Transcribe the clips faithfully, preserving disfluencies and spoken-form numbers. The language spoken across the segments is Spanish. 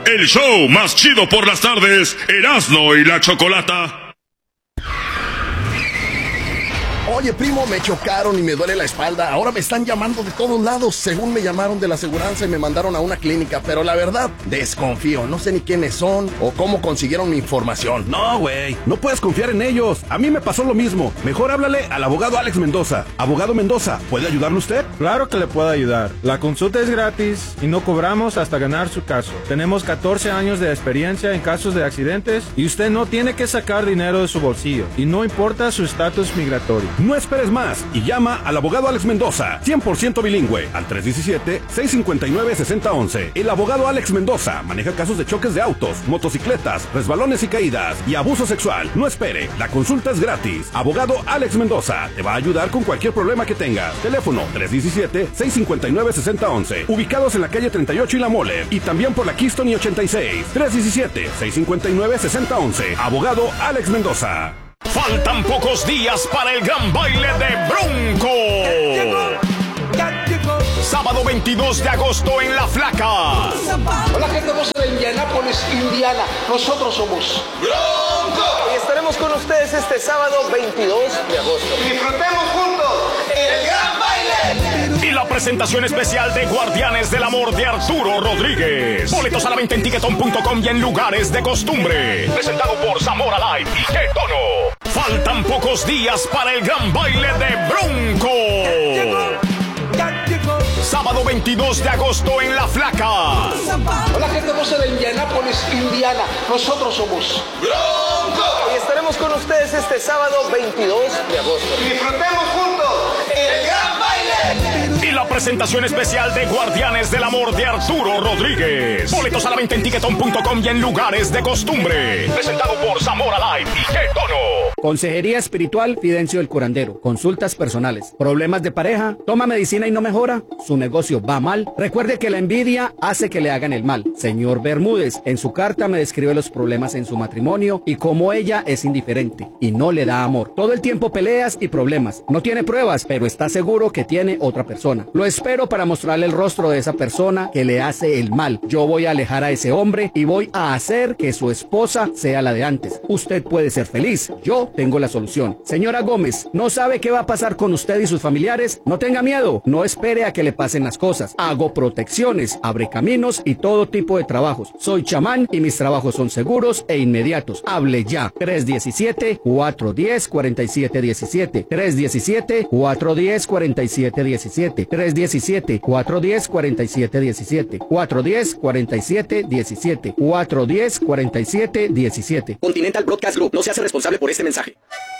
El show más chido por las tardes, Erasmo y la Chocolata. Oye, primo, me chocaron y me duele la espalda. Ahora me están llamando de todos lados. Según me llamaron de la aseguranza y me mandaron a una clínica. Pero la verdad, desconfío. No sé ni quiénes son o cómo consiguieron mi información. No, güey. No puedes confiar en ellos. A mí me pasó lo mismo. Mejor háblale al abogado Alex Mendoza. Abogado Mendoza, ¿puede ayudarle usted? Claro que le puedo ayudar. La consulta es gratis y no cobramos hasta ganar su caso. Tenemos catorce años de experiencia en casos de accidentes y usted no tiene que sacar dinero de su bolsillo. Y no importa su estatus migratorio. No esperes más y llama al abogado Alex Mendoza, cien por ciento bilingüe, al tres uno siete, seis cinco nueve, seis cero uno uno. El abogado Alex Mendoza maneja casos de choques de autos, motocicletas, resbalones y caídas y abuso sexual. No espere, la consulta es gratis. Abogado Alex Mendoza te va a ayudar con cualquier problema que tengas. Teléfono tres uno siete, seis cinco nueve, seis cero uno uno. Ubicados en la calle treinta y ocho y La Mole y también por la Keystone y ochenta y seis. tres uno siete, seis cinco nueve, seis cero uno uno. Abogado Alex Mendoza. Faltan pocos días para el gran baile de Bronco. Ya llegó, ya llegó. Sábado veintidós de agosto en La Flaca. Hola, gente hermosa de Indianápolis, Indiana. Nosotros somos Bronco. Y estaremos con ustedes este sábado veintidós de agosto. Y disfrutemos juntos el gran baile. Y la presentación especial de Guardianes del Amor de Arturo Rodríguez. Boletos a la venta en tiquetón punto com y en lugares de costumbre. Presentado por Zamora Live y Qué Tono. Faltan pocos días para el gran baile de Bronco. Ya llegó, ya llegó. Sábado veintidós de agosto en La Flaca. Hola, gente hermosa de Indianápolis, Indiana. Nosotros somos Bronco. Y estaremos con ustedes este sábado veintidós de agosto. Y disfrutemos juntos el gran baile. Y la presentación especial de Guardianes del Amor de Arturo Rodríguez. Boletos a la venta en tiquetón punto com y en lugares de costumbre. Presentado por Zamora Live y Qué Tono. Consejería espiritual Fidencio el Curandero. Consultas personales. ¿Problemas de pareja? ¿Toma medicina y no mejora? ¿Su negocio va mal? Recuerde que la envidia hace que le hagan el mal. Señor Bermúdez, en su carta me describe los problemas en su matrimonio y cómo ella es indiferente y no le da amor. Todo el tiempo peleas y problemas. No tiene pruebas, pero está seguro que tiene otra persona. Lo espero para mostrarle el rostro de esa persona que le hace el mal. Yo voy a alejar a ese hombre y voy a hacer que su esposa sea la de antes. Usted puede ser feliz. Yo tengo la solución. Señora Gómez, ¿no sabe qué va a pasar con usted y sus familiares? No tenga miedo. No espere a que le pasen las cosas. Hago protecciones, abre caminos y todo tipo de trabajos. Soy chamán y mis trabajos son seguros e inmediatos. Hable ya. tres uno siete, cuatro uno cero, cuatro siete uno siete. tres uno siete, cuatro uno cero, cuatro siete uno siete. tres uno siete, cuatro uno cero, cuatro siete uno siete. cuatro uno cero, cuatro siete uno siete. cuatro uno cero, cuatro siete uno siete. Continental Broadcast Group no se hace responsable por este mensaje.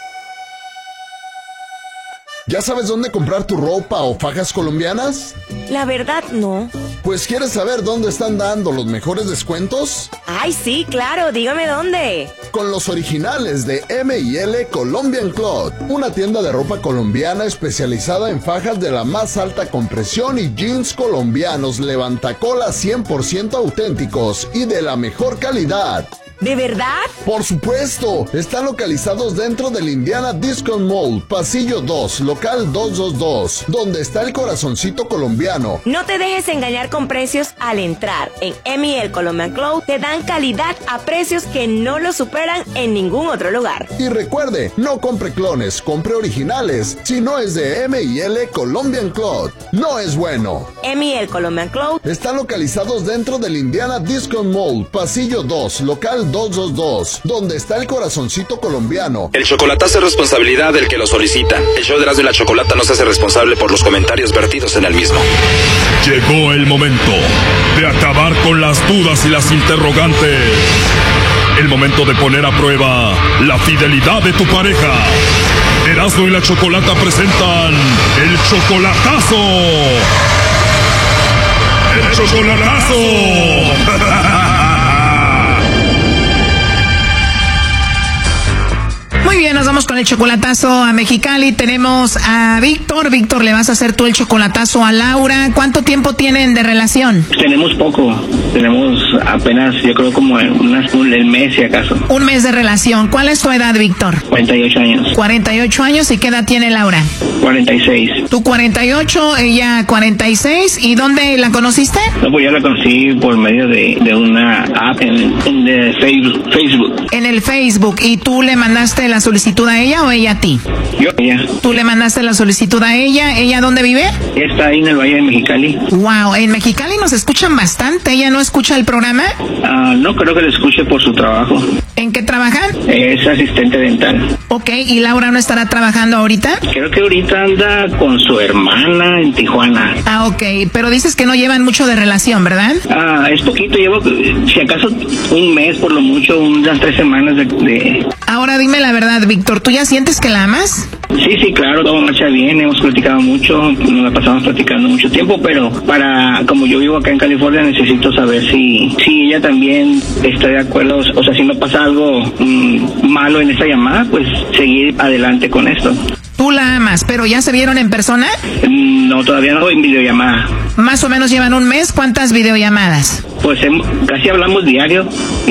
¿Ya sabes dónde comprar tu ropa o fajas colombianas? La verdad, no. Pues, ¿quieres saber dónde están dando los mejores descuentos? Ay, sí, claro, dígame dónde. Con los originales de M y L Colombian Cloth, una tienda de ropa colombiana especializada en fajas de la más alta compresión y jeans colombianos levantacolas cien por ciento auténticos y de la mejor calidad. ¿De verdad? Por supuesto, están localizados dentro del Indiana Discount Mall, pasillo dos, local doscientos veintidós, donde está el corazoncito colombiano. No te dejes engañar con precios al entrar. En M y L Colombian Cloth te dan calidad a precios que no lo superan en ningún otro lugar. Y recuerde, no compre clones, compre originales. Si no es de M y L Colombian Cloth, no es bueno. M y L Colombian Cloth están localizados dentro del Indiana Discount Mall, pasillo dos, local doscientos veintidós, donde está el corazoncito colombiano. El chocolatazo es responsabilidad del que lo solicita. El show de Erasmo y la Chocolata no se hace responsable por los comentarios vertidos en el mismo. Llegó el momento de acabar con las dudas y las interrogantes. El momento de poner a prueba la fidelidad de tu pareja. Erasmo y la Chocolata presentan el chocolatazo. El chocolatazo. Muy bien, nos vamos con el chocolatazo a Mexicali. Tenemos a Víctor. Víctor, le vas a hacer tú el chocolatazo a Laura. ¿Cuánto tiempo tienen de relación? Tenemos poco. tenemos apenas, yo creo, como unas, un el mes, si acaso. Un mes de relación. ¿Cuál es tu edad, Víctor? cuarenta y ocho años. cuarenta y ocho años. ¿Y qué edad tiene Laura? cuarenta y seis. Tú cuarenta y ocho, ella cuarenta y seis. ¿Y dónde la conociste? No, pues yo la conocí por medio de, de una app en, en de Facebook. En el Facebook. ¿Y tú le mandaste la solicitud a ella o ella a ti? Yo, ella. ¿Tú le mandaste la solicitud a ella? ¿Ella dónde vive? Ella está ahí en el Valle de Mexicali. Wow, en Mexicali nos escuchan bastante. ¿Ella no escucha el programa? Uh, no creo que lo escuche por su trabajo. ¿En qué trabajan? Es asistente dental. Ok, ¿y Laura no estará trabajando ahorita? Creo que ahorita anda con su hermana en Tijuana. Ah, ok, pero dices que no llevan mucho de relación, ¿verdad? Ah, es poquito, llevo, si acaso, un mes por lo mucho, unas tres semanas de... de... Ahora dime la verdad, Víctor, ¿tú ya sientes que la amas? Sí, sí, claro, todo marcha bien, hemos platicado mucho, nos la pasamos platicando mucho tiempo, pero para, como yo vivo acá en California, necesito saber si, si ella también está de acuerdo, o sea, si no pasa algo mmm, malo en esta llamada, pues seguir adelante con esto. Tú la amas, pero ¿ya se vieron en persona? No, todavía no, en videollamada. Más o menos llevan un mes, ¿cuántas videollamadas? Pues hem, casi hablamos diario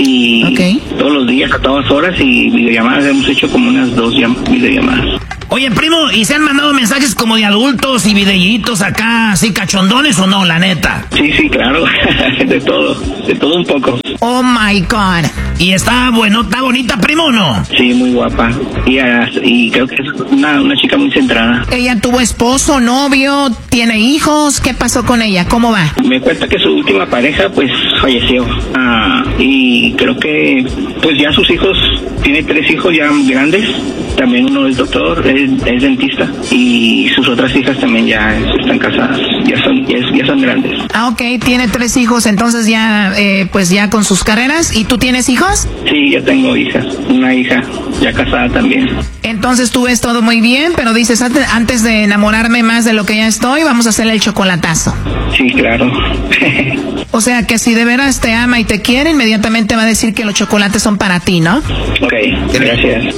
y okay. Todos los días, a todas horas, y videollamadas hemos hecho como unas dos videollamadas. Oye, primo, ¿y se han mandado mensajes como de adultos y videitos acá, así cachondones o no, la neta? Sí, sí, claro, de todo, de todo un poco. Oh my God. ¿Y está bueno, está bonita, primo, o no? Sí, muy guapa, y, y creo que es una, una chica muy centrada. ¿Ella tuvo esposo, novio, tiene hijos? ¿Qué pasó con ella? ¿Cómo va? Me cuenta que su última pareja, pues, falleció, ah, y creo que, pues ya sus hijos, tiene tres hijos ya grandes, también uno es doctor, es, es dentista, y sus otras hijas también ya están casadas, ya son, ya, ya son grandes. Ah, ok, tiene tres hijos, entonces ya, eh, pues ya con sus carreras. ¿Y tú tienes hijos? Sí, yo tengo hijas, una hija ya casada también. Entonces tú ves todo muy bien, pero dices, antes de enamorarme más de lo que ya estoy, vamos a hacerle el chocolatazo. Sí, claro. O sea que si de veras te ama y te quiere, inmediatamente va a decir que los chocolates son para ti, ¿no? Ok, gracias.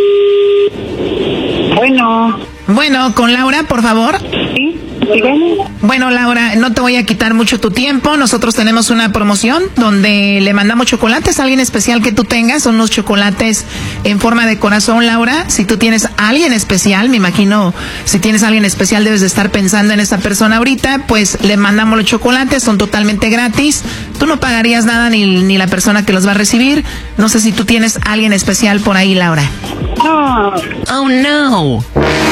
Bueno. Bueno, con Laura, por favor. Sí. Dígame. Bueno, Laura, no te voy a quitar mucho tu tiempo. Nosotros tenemos una promoción donde le mandamos chocolates a alguien especial que tú tengas. Son unos chocolates en forma de corazón, Laura. Si tú tienes a alguien especial, me imagino, si tienes a alguien especial debes de estar pensando en esa persona ahorita, pues le mandamos los chocolates, son totalmente gratis. Tú no pagarías nada ni, ni la persona que los va a recibir. No sé si tú tienes a alguien especial por ahí, Laura. No. Oh, no.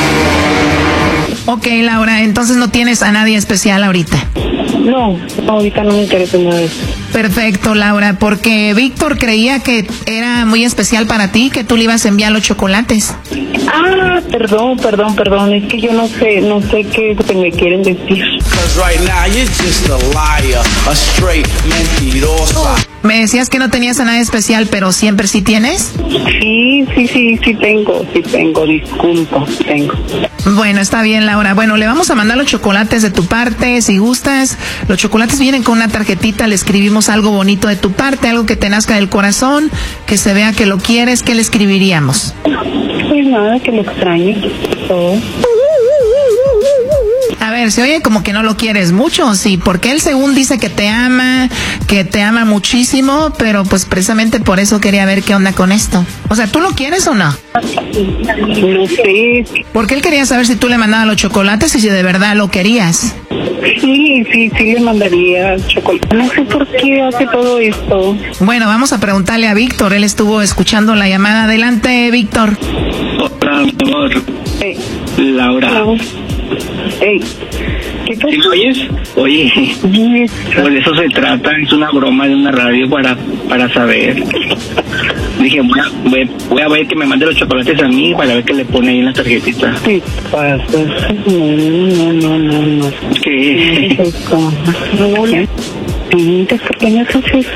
Ok, Laura, entonces no tienes a nadie especial ahorita. No, ahorita no me interesa nada de eso. Perfecto, Laura, porque Víctor creía que era muy especial para ti, que tú le ibas a enviar los chocolates. Ah, perdón, perdón, perdón, es que yo no sé, no sé qué es lo que me quieren decir. Me decías que no tenías a nadie especial, pero siempre sí tienes. Sí, sí, sí, sí tengo, sí tengo, disculpa, tengo. Bueno, está bien, Laura. Bueno, le vamos a mandar los chocolates de tu parte, si gustas. Los chocolates vienen con una tarjetita, le escribimos algo bonito de tu parte, algo que te nazca del corazón, que se vea que lo quieres. ¿Qué le escribiríamos? Pues nada, que lo extrañe, todo. A ver, se oye como que no lo quieres mucho, sí, porque él según dice que te ama, que te ama muchísimo, pero pues precisamente por eso quería ver qué onda con esto. O sea, ¿tú lo quieres o no? No sé. Porque él quería saber si tú le mandabas los chocolates y si de verdad lo querías. Sí, sí, sí le mandaría chocolate. No sé por qué hace todo esto. Bueno, vamos a preguntarle a Víctor, él estuvo escuchando la llamada. Adelante, Víctor. Hola, mi amor. Hey. Laura. Hello. Hey, ¿qué pasó? ¿Sí me oyes? Oye, yes. Pues de eso se trata, es una broma de una radio para para saber. Dije, voy a, voy, voy a ver que me mande los chocolates a mí para ver qué le pone ahí en la tarjetita. ¿Qué pasa? No, no, no, no. ¿Qué? ¿Qué es esto? No, ¿por qué me haces eso?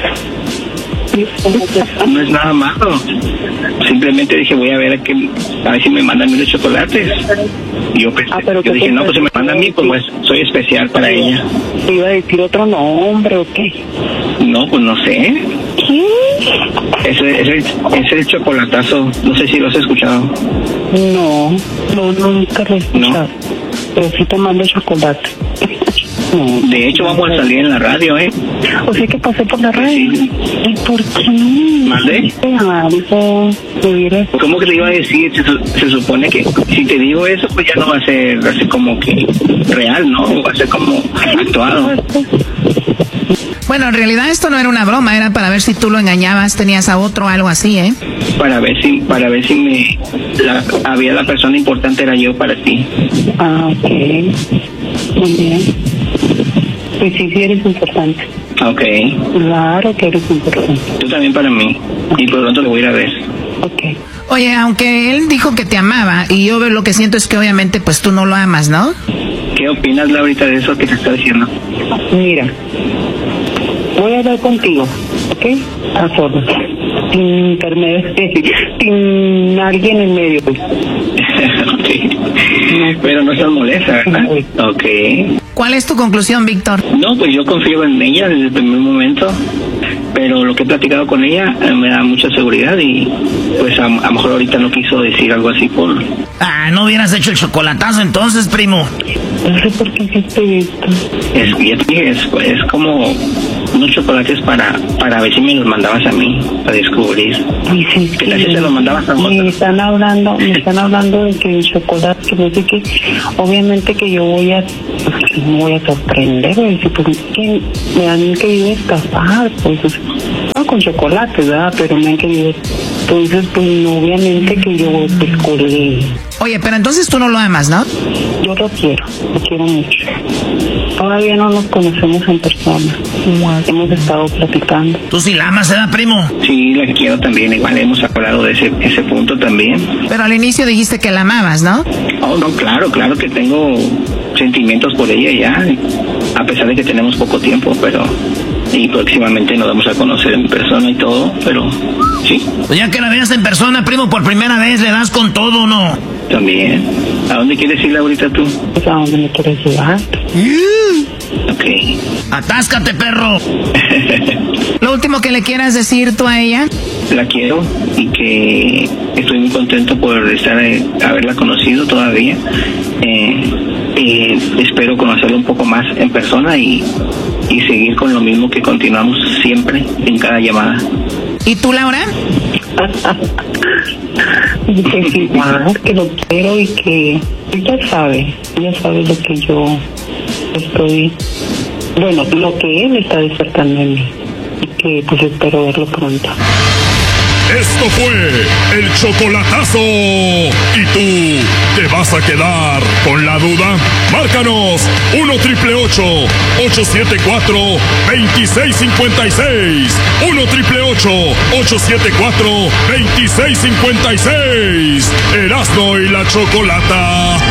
No es nada malo. Simplemente dije, voy a ver a, que, a ver si me mandan los chocolates. Y yo, pensé, ah, pero yo dije, no, pues si me mandan a mí, pues soy especial para ella. ¿Te iba a decir otro nombre o qué? No, pues no sé. ¿Qué? Ese es el, es el chocolatazo. No sé si lo has escuchado. No, no, nunca lo he escuchado. ¿No? Pero sí te mando chocolate. De hecho, vamos a salir en la radio, ¿eh? O sea que pasé por la radio. Sí. ¿Y por qué no? ¿Mande? Algo, hubiera... ¿Cómo que te iba a decir? Se, se supone que si te digo eso, pues ya no va a ser así como que real, ¿no? Va a ser como actuado. Bueno, en realidad esto no era una broma, era para ver si tú lo engañabas, tenías a otro, algo así, ¿eh? Para ver si, para ver si me, la, había la persona importante era yo para ti. Ah, ok. Muy bien. Pues sí, sí eres importante. Ok. Claro que eres importante. Tú también para mí. Y por lo tanto lo voy a ir a ver. Ok. Oye, aunque él dijo que te amaba, y yo lo que siento es que obviamente pues tú no lo amas, ¿no? ¿Qué opinas, Laurita, de eso que te está diciendo? Mira, voy a hablar contigo, ¿ok? A solas. Sin intermedio, sin alguien en medio. Okay. Pero no estás molesta, ¿verdad? Ok. ¿Cuál es tu conclusión, Víctor? No, pues yo confío en ella desde el primer momento, pero lo que he platicado con ella eh, me da mucha seguridad y pues a, a lo mejor ahorita no quiso decir algo así por... Ah, no hubieras hecho el chocolatazo entonces, primo. No sé por qué hiciste esto. Es, ya te dije, es, es como unos chocolates para para ver si me los mandabas a mí, para descubrir. Ay, sí, ¿Qué tal si se los mandabas a me están hablando, me están hablando de que el chocolate, que no sé qué. Obviamente que yo voy a, pues, me voy a sorprender, voy a decir, pues es que me han querido estafar, pues, no con chocolate, ¿verdad? Pero me han querido, entonces, pues, obviamente que yo, pues, colgué. Oye, pero entonces tú no lo amas, ¿no? Yo lo quiero, lo quiero mucho. Todavía no nos conocemos en persona. Hemos estado platicando. ¿Tú sí la amas, ¿verdad, primo? Sí, la quiero también. Igual hemos hablado de ese ese punto también. Pero al inicio dijiste que la amabas, ¿no? Oh, no, claro, claro que tengo sentimientos por ella ya. A pesar de que tenemos poco tiempo, pero... Y próximamente nos vamos a conocer en persona y todo, pero... Sí. Pues ya que la veas en persona, primo, por primera vez, ¿le das con todo o no? También. ¿A dónde quieres ir ahorita tú? Pues a dónde me quieres llevar. Ok. ¡Atáscate, perro! Lo último que le quieras decir tú a ella. La quiero y que estoy muy contento por estar eh, haberla conocido todavía. Eh, eh, espero conocerla un poco más en persona y, y seguir con lo mismo que continuamos siempre en cada llamada. ¿Y tú, Laura? Que sí, que lo quiero y que ella sabe, ella sabe lo que yo estoy, bueno, lo que él está despertando en mí y que pues espero verlo pronto. Esto fue el chocolatazo. ¿Y tú te vas a quedar con la duda? Márcanos uno triple ocho, ocho siete cuatro, dos seis cinco seis. uno triple ocho, ocho siete cuatro, dos seis cinco seis. Erasmo y la Chocolata.